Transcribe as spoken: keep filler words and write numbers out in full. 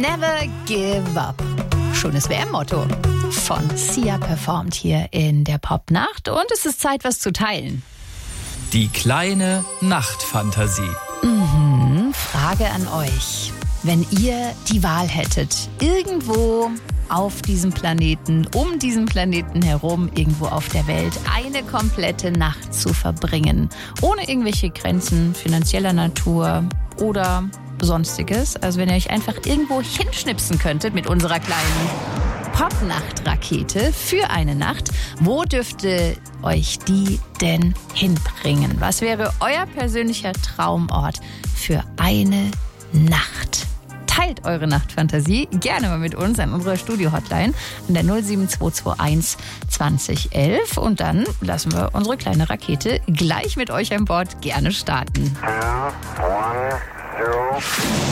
Never give up. Schönes W M-Motto von Sia performt hier in der Popnacht. Und es ist Zeit, was zu teilen. Die kleine Nachtfantasie. Mhm, Frage an euch. Wenn ihr die Wahl hättet, irgendwo auf diesem Planeten, um diesen Planeten herum, irgendwo auf der Welt, eine komplette Nacht zu verbringen, ohne irgendwelche Grenzen finanzieller Natur oder Sonstiges. Also wenn ihr euch einfach irgendwo hinschnipsen könntet mit unserer kleinen Popnacht-Rakete für eine Nacht, wo dürfte euch die denn hinbringen? Was wäre euer persönlicher Traumort für eine Nacht? Teilt eure Nachtfantasie gerne mal mit uns an unserer Studio-Hotline an der null sieben zwei zwei eins zwanzig elf. Und dann lassen wir unsere kleine Rakete gleich mit euch an Bord gerne starten. Two, one, zero.